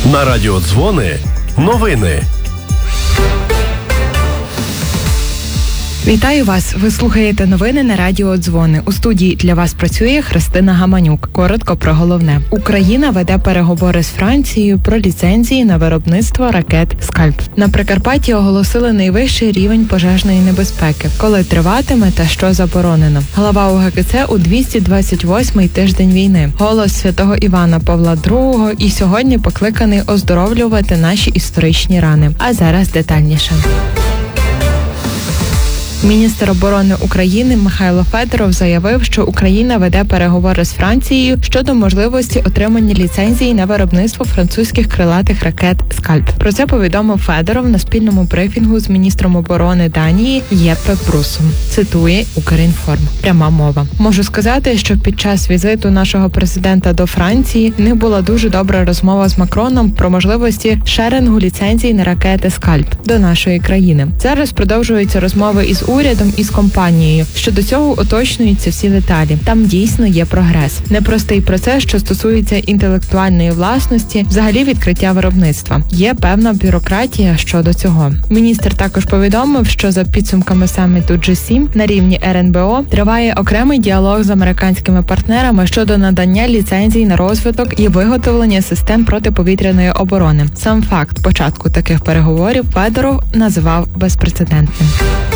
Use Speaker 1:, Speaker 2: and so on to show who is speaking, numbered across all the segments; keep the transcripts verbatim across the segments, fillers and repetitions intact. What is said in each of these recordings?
Speaker 1: На радіо Дзвони новини.
Speaker 2: Вітаю вас! Ви слухаєте новини на радіо Дзвони. У студії для вас працює Христина Гаманюк. Коротко про головне. Україна веде переговори з Францією про ліцензії на виробництво ракет «Скальп». На Прикарпатті оголосили найвищий рівень пожежної небезпеки. Коли триватиме та що заборонено. Глава УГКЦ у двісті двадцять восьмий тиждень війни. Голос святого Івана Павла другого і сьогодні покликаний оздоровлювати наші історичні рани. А зараз детальніше. Міністр оборони України Михайло Федоров заявив, що Україна веде переговори з Францією щодо можливості отримання ліцензії на виробництво французьких крилатих ракет «Скальп». Про це повідомив Федоров на спільному брифінгу з міністром оборони Данії Єппе Брусом. Цитує Укрінформ. Пряма мова. Можу сказати, що під час візиту нашого президента до Франції в них була дуже добра розмова з Макроном про можливості шерингу ліцензій на ракети «Скальп» до нашої країни. Зараз продовжуються розмови із урядом і з компанією. Щодо цього уточнюються всі деталі. Там дійсно є прогрес. Непростий процес, що стосується інтелектуальної власності, взагалі відкриття виробництва. Є певна бюрократія щодо цього. Міністр також повідомив, що за підсумками саміту джі сім на рівні ер ен бе о триває окремий діалог з американськими партнерами щодо надання ліцензій на розвиток і виготовлення систем протиповітряної оборони. Сам факт початку таких переговорів Федоров назвав безпрецедентним.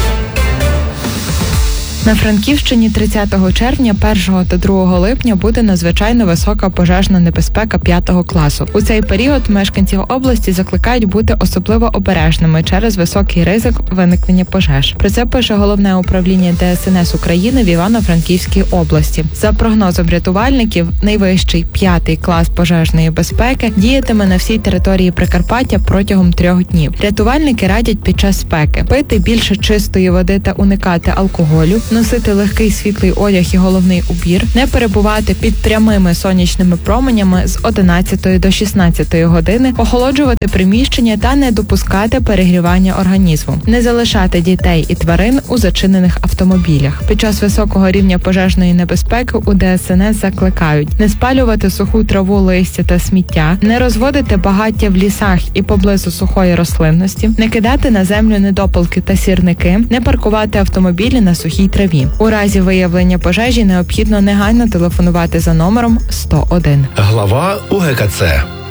Speaker 2: На Франківщині тридцятого червня, першого та другого липня буде надзвичайно висока пожежна небезпека п'ятого класу. У цей період мешканців області закликають бути особливо обережними через високий ризик виникнення пожеж. Про це пише Головне управління де ес ен ес України в Івано-Франківській області. За прогнозом рятувальників, найвищий п'ятий клас пожежної безпеки діятиме на всій території Прикарпаття протягом трьох днів. Рятувальники радять під час спеки пити більше чистої води та уникати алкоголю, носити легкий світлий одяг і головний убір, не перебувати під прямими сонячними променями з одинадцятої до шістнадцятої години, охолоджувати приміщення та не допускати перегрівання організму, не залишати дітей і тварин у зачинених автомобілях. Під час високого рівня пожежної небезпеки у де ес ен ес закликають не спалювати суху траву, листя та сміття, не розводити багаття в лісах і поблизу сухої рослинності, не кидати на землю недопалки та сірники, не паркувати автомобілі на сухій траві. У разі виявлення пожежі необхідно негайно телефонувати за номером сто один.
Speaker 1: Глава УГКЦ.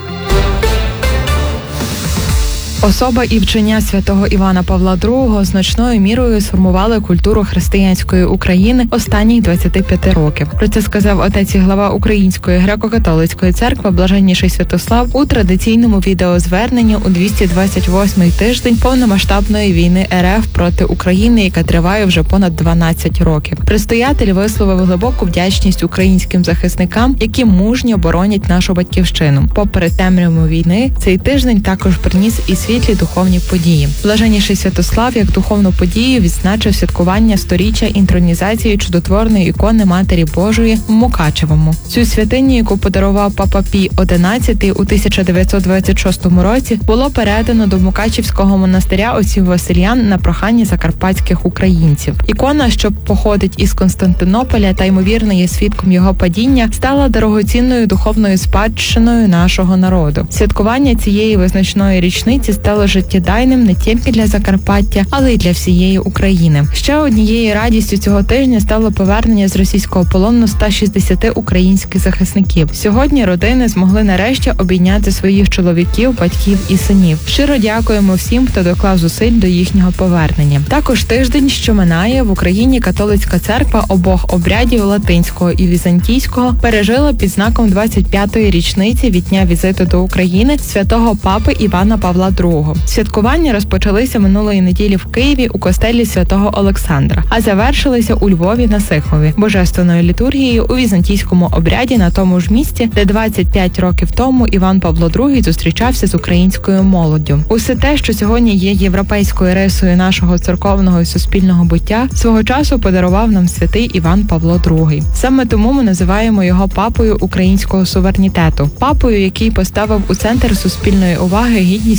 Speaker 2: Особа і вчення святого Івана Павла другого значною мірою сформували культуру християнської України останніх двадцяти п'яти років. Про це сказав отець і глава Української греко-католицької церкви Блаженніший Святослав у традиційному відеозверненні у двісті двадцять восьмий тиждень повномасштабної війни ер еф проти України, яка триває вже понад дванадцять років. Предстоятель висловив глибоку вдячність українським захисникам, які мужньо боронять нашу батьківщину. Попри темряву війни, цей тиждень також приніс і світлі духовні події. Блаженніший Святослав як духовну подію відзначив святкування сторіччя інтронізації чудотворної ікони Матері Божої в Мукачевому. Цю святиню, яку подарував папа Пій одинадцятий у тисяча дев'ятсот двадцять шостому році, було передано до Мукачівського монастиря отців Васильян на прохання закарпатських українців. Ікона, що походить із Константинополя та ймовірно є свідком його падіння, стала дорогоцінною духовною спадщиною нашого народу. Святкування цієї визначної річниці стало життєдайним не тільки для Закарпаття, але й для всієї України. Ще однією радістю цього тижня стало повернення з російського полону ста шістдесяти українських захисників. Сьогодні родини змогли нарешті обійняти своїх чоловіків, батьків і синів. Щиро дякуємо всім, хто доклав зусиль до їхнього повернення. Також тиждень, що минає, в Україні католицька церква обох обрядів латинського і візантійського пережила під знаком двадцять п'ятої річниці від дня візиту до України святого папи Івана Павла другого. Святкування розпочалися минулої неділі в Києві у костелі святого Олександра, а завершилися у Львові на Сихові, божественною літургією у візантійському обряді на тому ж місці, де двадцять п'ять років тому Іван Павло другий зустрічався з українською молоддю. Усе те, що сьогодні є європейською рисою нашого церковного і суспільного буття, свого часу подарував нам святий Іван Павло другий. Саме тому ми називаємо його папою українського суверенітету, папою, який поставив у центр суспільної уваги гідність людської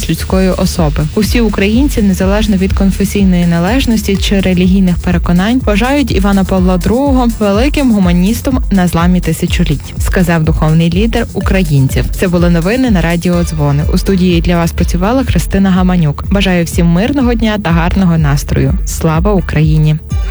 Speaker 2: світової особи. Усі українці, незалежно від конфесійної належності чи релігійних переконань, вважають Івана Павла другого великим гуманістом на зламі тисячоліть, сказав духовний лідер українців. Це були новини на радіо Дзвони. У студії для вас працювала Христина Гаманюк. Бажаю всім мирного дня та гарного настрою. Слава Україні!